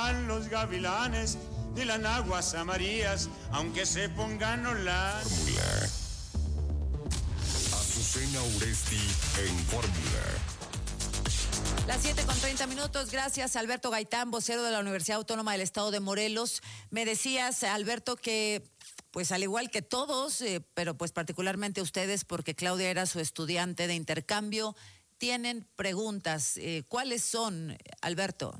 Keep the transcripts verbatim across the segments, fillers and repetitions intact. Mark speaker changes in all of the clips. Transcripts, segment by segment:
Speaker 1: van los gavilanes de las aguas amarillas, aunque se pongan a hablar.
Speaker 2: Fórmula. Azucena Uresti en Fórmula.
Speaker 3: Las siete con treinta minutos, gracias Alberto Gaitán, vocero de la Universidad Autónoma del Estado de Morelos. Me decías, Alberto, que pues al igual que todos, eh, pero pues particularmente ustedes, porque Claudia era su estudiante de intercambio, tienen preguntas. Eh, ¿Cuáles son, Alberto?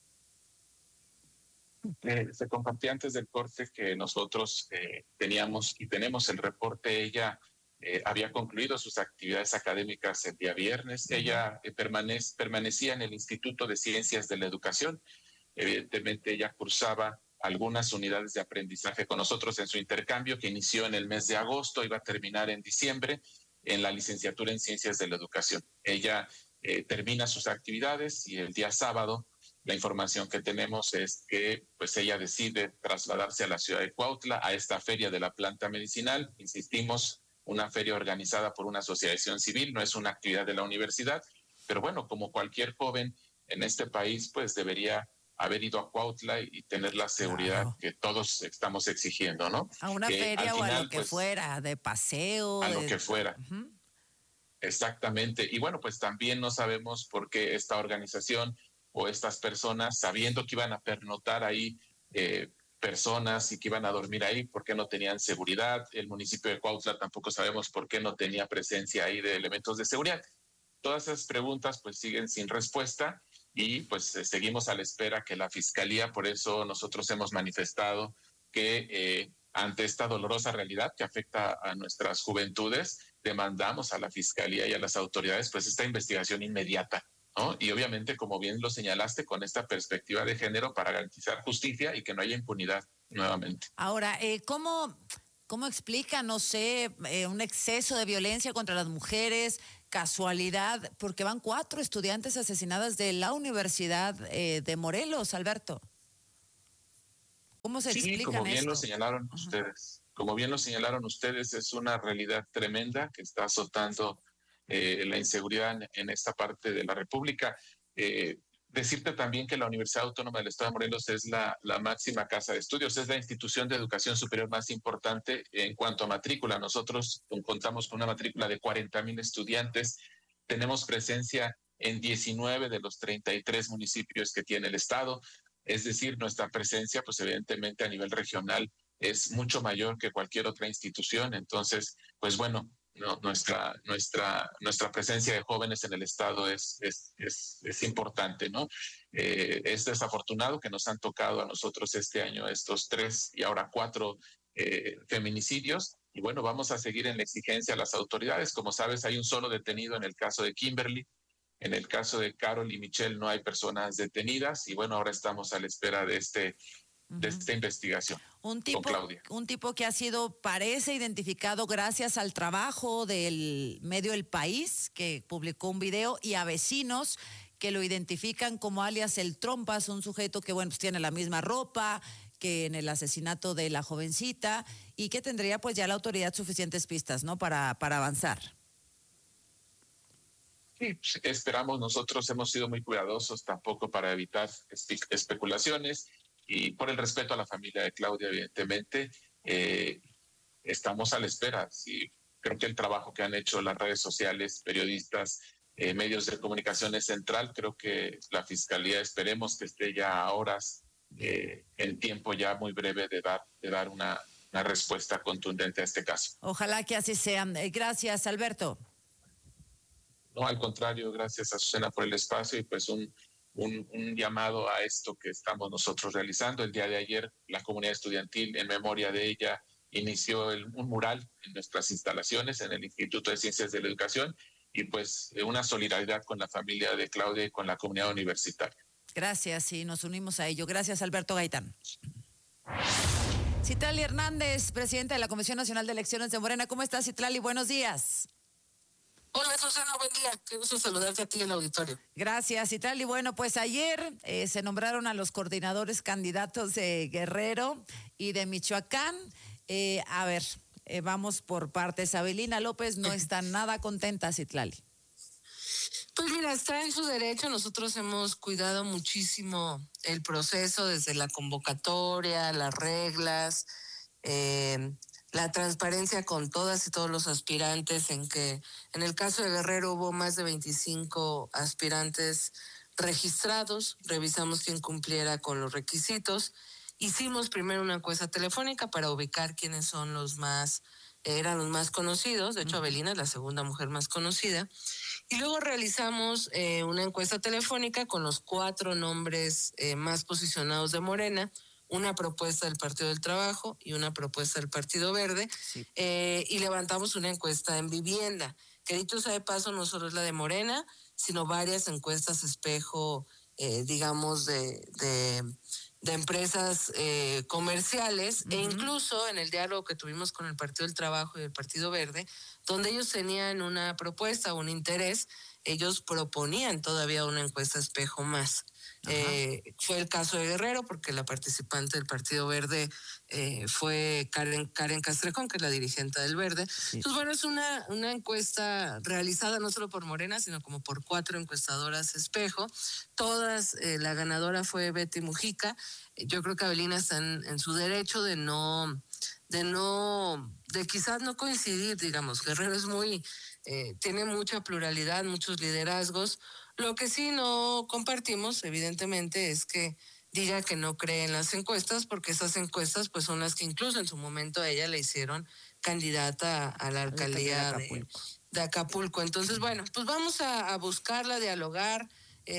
Speaker 4: Eh, se compartía antes del corte que nosotros eh, teníamos y tenemos el reporte. Ella eh, había concluido sus actividades académicas el día viernes. Ella eh, permanece, permanecía en el Instituto de Ciencias de la Educación. Evidentemente ella cursaba algunas unidades de aprendizaje con nosotros en su intercambio que inició en el mes de agosto, iba a terminar en diciembre en la licenciatura en Ciencias de la Educación. Ella eh, termina sus actividades y el día sábado la información que tenemos es que pues ella decide trasladarse a la ciudad de Cuautla, a esta feria de la planta medicinal. Insistimos, una feria organizada por una asociación civil, no es una actividad de la universidad, pero bueno, como cualquier joven en este país, pues debería haber ido a Cuautla y tener la seguridad claro. que todos estamos exigiendo, ¿no?
Speaker 3: A una
Speaker 4: que
Speaker 3: feria o
Speaker 4: final,
Speaker 3: a lo que
Speaker 4: pues,
Speaker 3: fuera, de paseo.
Speaker 4: A
Speaker 3: de...
Speaker 4: lo que fuera. Uh-huh. Exactamente. Y bueno, pues también no sabemos por qué esta organización o estas personas, sabiendo que iban a pernotar ahí eh, personas y que iban a dormir ahí, por qué no tenían seguridad. El municipio de Cuautla tampoco sabemos por qué no tenía presencia ahí de elementos de seguridad. Todas esas preguntas pues siguen sin respuesta. Y pues eh, seguimos a la espera que la Fiscalía, por eso nosotros hemos manifestado que eh, ante esta dolorosa realidad que afecta a nuestras juventudes, demandamos a la Fiscalía y a las autoridades pues esta investigación inmediata, ¿no? Y obviamente, como bien lo señalaste, con esta perspectiva de género para garantizar justicia y que no haya impunidad nuevamente.
Speaker 3: Ahora, eh, ¿cómo... ¿Cómo explica, no sé, eh, un exceso de violencia contra las mujeres, casualidad? Porque van cuatro estudiantes asesinadas de la Universidad eh, de Morelos, Alberto. ¿Cómo se
Speaker 4: sí,
Speaker 3: explican
Speaker 4: como bien
Speaker 3: esto?
Speaker 4: lo señalaron uh-huh. ustedes. Como bien lo señalaron ustedes, es una realidad tremenda que está azotando eh, la inseguridad en, en esta parte de la República. Eh, Decirte también que la Universidad Autónoma del Estado de Morelos es la, la máxima casa de estudios, es la institución de educación superior más importante en cuanto a matrícula. Nosotros contamos con una matrícula de cuarenta mil estudiantes, tenemos presencia en diecinueve de los treinta y tres municipios que tiene el Estado, es decir, nuestra presencia, pues evidentemente a nivel regional es mucho mayor que cualquier otra institución. Entonces, pues bueno, No, nuestra nuestra nuestra presencia de jóvenes en el estado es es es, es importante, ¿no? Eh, es desafortunado que nos han tocado a nosotros este año estos tres y ahora cuatro eh, feminicidios, y bueno, vamos a seguir en la exigencia a las autoridades. Como sabes, hay un solo detenido en el caso de Kimberly, en el caso de Carol y Michelle no hay personas detenidas, y bueno, ahora estamos a la espera de este de esta investigación.
Speaker 3: Un tipo,
Speaker 4: con Claudia.
Speaker 3: Un tipo que ha sido, parece identificado gracias al trabajo del medio El País, que publicó un video, y a vecinos que lo identifican como alias El Trompas, un sujeto que, bueno, pues tiene la misma ropa que en el asesinato de la jovencita, y que tendría pues ya la autoridad suficientes pistas, ¿no?, para, para avanzar.
Speaker 4: Sí, pues, esperamos. Nosotros hemos sido muy cuidadosos tampoco para evitar espe- especulaciones. Y por el respeto a la familia de Claudia, evidentemente, eh, estamos a la espera. Sí, creo que el trabajo que han hecho las redes sociales, periodistas, eh, medios de comunicación es central. Creo que la Fiscalía, esperemos que esté ya a horas, eh, en tiempo ya muy breve de dar, de dar una, una respuesta contundente a este caso.
Speaker 3: Ojalá que así sea. Gracias, Alberto.
Speaker 4: No, al contrario, gracias a Susana por el espacio y pues un... Un, un llamado a esto que estamos nosotros realizando. El día de ayer la comunidad estudiantil, en memoria de ella, inició el, un mural en nuestras instalaciones en el Instituto de Ciencias de la Educación, y pues una solidaridad con la familia de Claudia y con la comunidad universitaria.
Speaker 3: Gracias, y nos unimos a ello. Gracias, Alberto Gaitán. Citlali Hernández, presidenta de la Comisión Nacional de Elecciones de Morena. ¿Cómo estás, Citlali? Buenos días.
Speaker 5: Hola, Susana, buen día. Qué gusto saludarte a ti en el auditorio.
Speaker 3: Gracias, Citlali. Bueno, pues ayer eh, se nombraron a los coordinadores candidatos de Guerrero y de Michoacán. Eh, a ver, eh, vamos por partes. Abelina López no está nada contenta, Citlali.
Speaker 5: Pues mira, está en su derecho. Nosotros hemos cuidado muchísimo el proceso desde la convocatoria, las reglas, eh, la transparencia con todas y todos los aspirantes, en que en el caso de Guerrero hubo más de veinticinco aspirantes registrados, revisamos quién cumpliera con los requisitos, hicimos primero una encuesta telefónica para ubicar quiénes son los más, eran los más conocidos, de hecho Avelina es la segunda mujer más conocida, y luego realizamos eh, una encuesta telefónica con los cuatro nombres eh, más posicionados de Morena, una propuesta del Partido del Trabajo y una propuesta del Partido Verde, sí. eh, y levantamos una encuesta en vivienda, que dicho sea de paso no solo es la de Morena, sino varias encuestas espejo, eh, digamos, de, de, de empresas eh, comerciales, uh-huh. e incluso en el diálogo que tuvimos con el Partido del Trabajo y el Partido Verde, donde ellos tenían una propuesta, un interés, ellos proponían todavía una encuesta espejo más. Eh, fue el caso de Guerrero, porque la participante del Partido Verde eh, fue Karen, Karen Castrejón, que es la dirigente del Verde. Sí. Entonces, bueno, es una, una encuesta realizada no solo por Morena, sino como por cuatro encuestadoras espejo. Todas, eh, la ganadora fue Betty Mujica. Yo creo que Avelina está en, en su derecho de no, de no, de quizás no coincidir, digamos. Guerrero es muy, eh, tiene mucha pluralidad, muchos liderazgos. Lo que sí no compartimos, evidentemente, es que diga que no cree en las encuestas, porque esas encuestas pues son las que incluso en su momento a ella le hicieron candidata a la alcaldía de Acapulco. De, de Acapulco. Entonces, bueno, pues vamos a, a buscarla, a dialogar.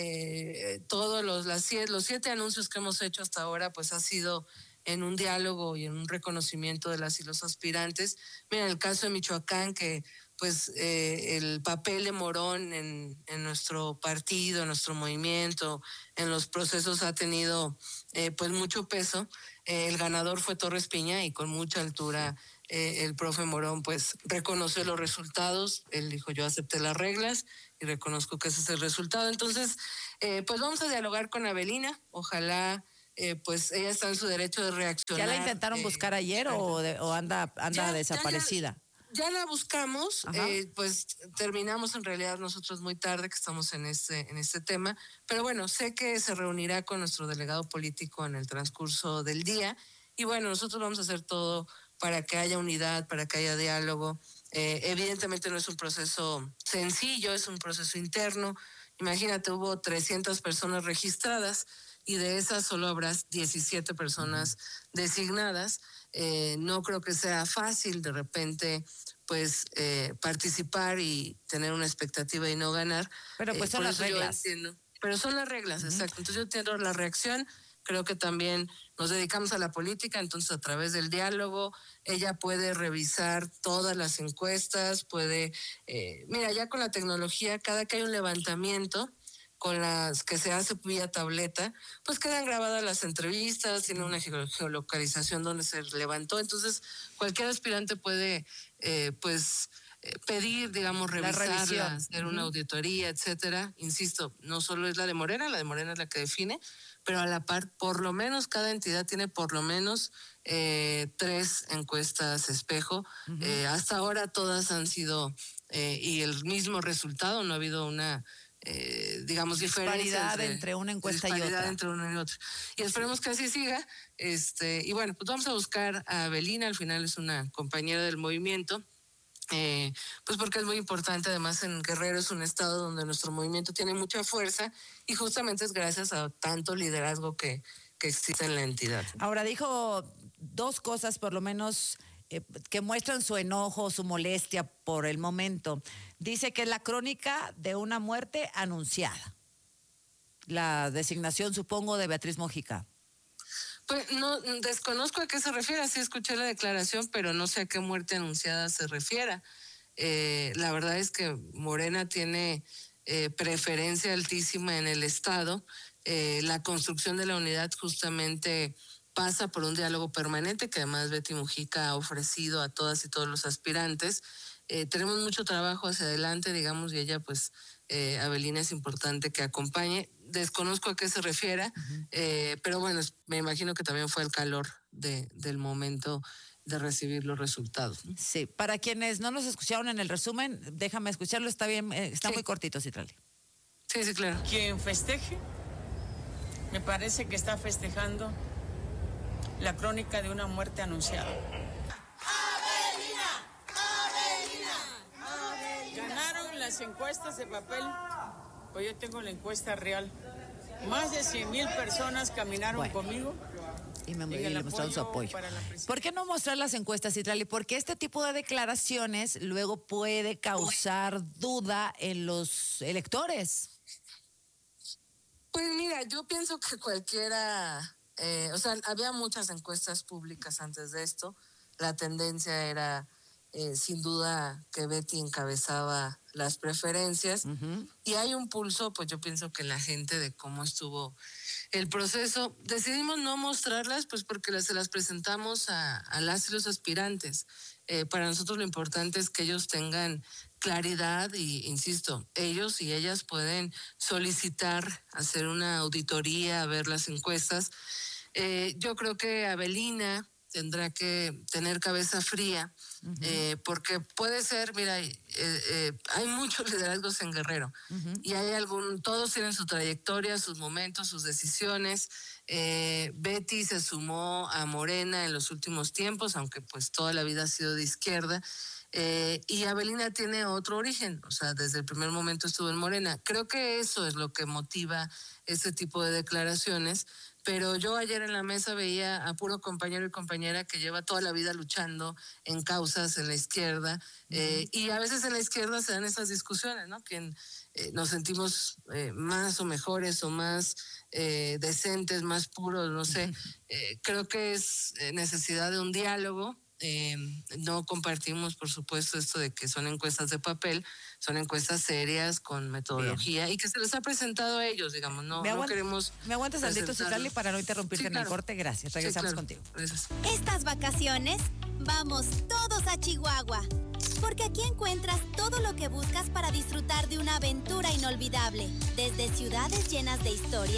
Speaker 5: Eh, todos los, las, los siete anuncios que hemos hecho hasta ahora pues ha sido en un diálogo y en un reconocimiento de las y los aspirantes. Mira, en el caso de Michoacán, que pues eh, el papel de Morón en, en nuestro partido, en nuestro movimiento, en los procesos ha tenido eh, pues mucho peso. Eh, el ganador fue Torres Piña y con mucha altura eh, el profe Morón pues reconoció los resultados. Él dijo, yo acepté las reglas y reconozco que ese es el resultado. Entonces, eh, pues vamos a dialogar con Avelina. Ojalá eh, pues ella está en su derecho de reaccionar.
Speaker 3: ¿Ya la intentaron eh, buscar ayer o, de, o anda, anda ya, desaparecida?
Speaker 5: Ya, ya, Ya la buscamos, eh, pues terminamos en realidad nosotros muy tarde que estamos en este, en este tema, pero bueno, sé que se reunirá con nuestro delegado político en el transcurso del día y bueno, nosotros vamos a hacer todo para que haya unidad, para que haya diálogo. Eh, evidentemente no es un proceso sencillo, es un proceso interno. Imagínate, hubo trescientas personas registradas y de esas solo habrá diecisiete personas designadas. Eh, no creo que sea fácil de repente pues eh, participar y tener una expectativa y no ganar.
Speaker 3: Pero pues eh, son las reglas.
Speaker 5: Pero son las reglas, uh-huh. exacto. Entonces yo entiendo la reacción, creo que también nos dedicamos a la política, entonces a través del diálogo ella puede revisar todas las encuestas, puede, eh, mira, ya con la tecnología, cada que hay un levantamiento, con las que se hace vía tableta, pues quedan grabadas las entrevistas, tiene una geolocalización donde se levantó, entonces cualquier aspirante puede, eh, pues, eh, pedir, digamos, revisarla, hacer una auditoría, etcétera. Insisto, no solo es la de Morena, la de Morena es la que define, pero a la par, por lo menos cada entidad tiene por lo menos eh, tres encuestas espejo. Uh-huh. Eh, hasta ahora todas han sido, eh, y el mismo resultado, no ha habido una... Eh, digamos,
Speaker 3: disparidad entre, entre una encuesta y otra.
Speaker 5: entre una y otra. Y esperemos que así siga. Este, y bueno, pues vamos a buscar a Avelina, al final es una compañera del movimiento, eh, pues porque es muy importante. Además, en Guerrero es un estado donde nuestro movimiento tiene mucha fuerza y justamente es gracias a tanto liderazgo que, que existe en la entidad.
Speaker 3: Ahora, dijo dos cosas, por lo menos, Eh, que muestran su enojo, su molestia por el momento. Dice que es la crónica de una muerte anunciada. La designación, supongo, de Beatriz Mujica.
Speaker 5: Pues no, desconozco a qué se refiere, sí escuché la declaración, pero no sé a qué muerte anunciada se refiera. Eh, la verdad es que Morena tiene eh, preferencia altísima en el Estado. Eh, la construcción de la unidad justamente pasa por un diálogo permanente que además Betty Mujica ha ofrecido a todas y todos los aspirantes. Eh, tenemos mucho trabajo hacia adelante, digamos, y ella, pues, eh, Avelina es importante que acompañe. Desconozco a qué se refiera, uh-huh. eh, pero bueno, me imagino que también fue el calor de, del momento de recibir los resultados.
Speaker 3: Sí, para quienes no nos escucharon en el resumen, déjame escucharlo, está bien, eh, está sí. muy cortito, Citlali.
Speaker 5: Sí, sí, claro.
Speaker 6: Quien festeje Me parece que está festejando la crónica de una muerte anunciada. Ganaron las encuestas de papel, pues yo tengo la encuesta real. Más de cien mil personas caminaron
Speaker 3: bueno.
Speaker 6: conmigo.
Speaker 3: Y me y le mostraron su apoyo. ¿Por qué no mostrar las encuestas, Citlali? Porque este tipo de declaraciones luego puede causar duda en los electores.
Speaker 5: Pues mira, yo pienso que cualquiera, eh, o sea, había muchas encuestas públicas antes de esto. La tendencia era, eh, sin duda, que Betty encabezaba las preferencias. Uh-huh. Y hay un pulso, pues yo pienso que la gente de cómo estuvo el proceso. Decidimos no mostrarlas, pues porque las, se las presentamos a, a las y los aspirantes. Eh, para nosotros lo importante es que ellos tengan claridad y, insisto, ellos y ellas pueden solicitar hacer una auditoría, ver las encuestas. Eh, yo creo que Avelina tendrá que tener cabeza fría, uh-huh. eh, porque puede ser, mira, eh, eh, hay muchos liderazgos en Guerrero, uh-huh. y hay algún, todos tienen su trayectoria, sus momentos, sus decisiones. Eh, Betty se sumó a Morena en los últimos tiempos, aunque pues toda la vida ha sido de izquierda. Eh, y Avelina tiene otro origen, o sea, desde el primer momento estuvo en Morena. Creo que eso es lo que motiva este tipo de declaraciones, pero yo ayer en la mesa veía a puro compañero y compañera que lleva toda la vida luchando en causas en la izquierda, eh, uh-huh. y a veces en la izquierda se dan esas discusiones, ¿no? Que eh, nos sentimos eh, más o mejores o más eh, decentes, más puros, no sé. Uh-huh. Eh, creo que es necesidad de un diálogo. Eh, no compartimos, por supuesto, esto de que son encuestas de papel, son encuestas serias con metodología. Bien. Y que se les ha presentado a ellos, digamos, no,
Speaker 3: me
Speaker 5: no
Speaker 3: aguant-
Speaker 5: queremos.
Speaker 3: Me aguantas tantito, Citlali, para no interrumpirte sí, en claro. el corte. Gracias, regresamos sí, claro. contigo.
Speaker 5: Gracias.
Speaker 7: Estas vacaciones, vamos todos a Chihuahua, porque aquí encuentras todo lo que buscas para disfrutar de una aventura inolvidable, desde ciudades llenas de historia